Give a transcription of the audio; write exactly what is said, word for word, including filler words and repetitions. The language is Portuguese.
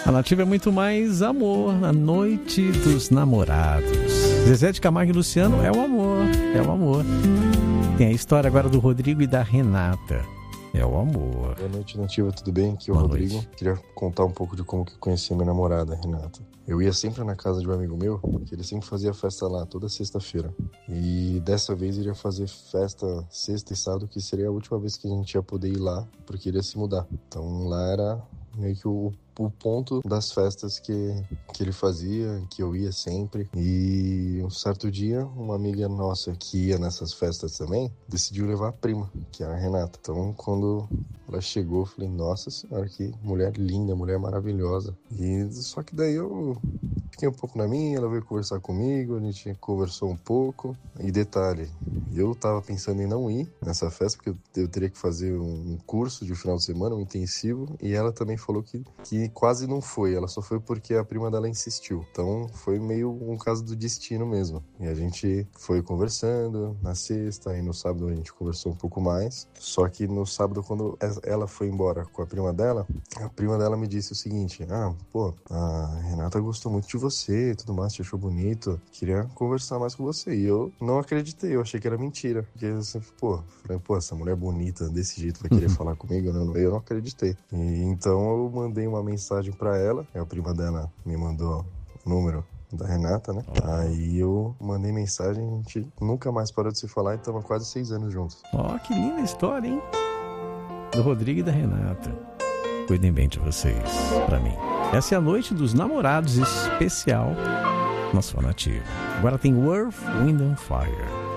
A Nativa é muito mais amor, a noite dos namorados. Zezé de Camargo e Luciano é o amor, é o amor. Tem a história agora do Rodrigo e da Renata. É o amor. Boa noite, Nativa, tudo bem? Aqui é o Boa Rodrigo. noite. Queria contar um pouco de como que eu conheci a minha namorada, Renata. Eu ia sempre na casa de um amigo meu, que ele sempre fazia festa lá, toda sexta-feira. E dessa vez ele ia fazer festa sexta e sábado, que seria a última vez que a gente ia poder ir lá, porque ele ia se mudar. Então lá era meio que o, o ponto das festas que, que ele fazia, que eu ia sempre. E um certo dia, uma amiga nossa que ia nessas festas também, decidiu levar a prima, que é a Renata. Então quando ela chegou, eu falei, nossa senhora, que mulher linda, mulher maravilhosa. E só que daí eu fiquei um pouco na minha, ela veio conversar comigo, a gente conversou um pouco. E detalhe, eu tava pensando em não ir nessa festa, porque eu teria que fazer um curso de final de semana, um intensivo, e ela também falou que, que quase não foi, ela só foi porque a prima dela insistiu. Então foi meio um caso do destino mesmo. E a gente foi conversando na sexta, e no sábado a gente conversou um pouco mais. Só que no sábado, quando ela foi embora com a prima dela, a prima dela me disse o seguinte: ah, pô, a Renata gostou muito de você e tudo mais, te achou bonito, queria conversar mais com você. E eu não acreditei, eu achei que era mentira. Porque assim, pô, falei, pô, essa mulher bonita desse jeito vai querer falar comigo? Não, eu não acreditei. E então eu mandei uma mensagem pra ela, a prima dela me mandou o número da Renata, né? Aí eu mandei mensagem, a gente nunca mais parou de se falar e estamos há quase seis anos juntos. Ó, oh, que linda história, hein? Do Rodrigo e da Renata. Cuidem bem de vocês, pra mim. Essa é a noite dos namorados especial na sua Nativa. Agora tem Earth, Wind and Fire.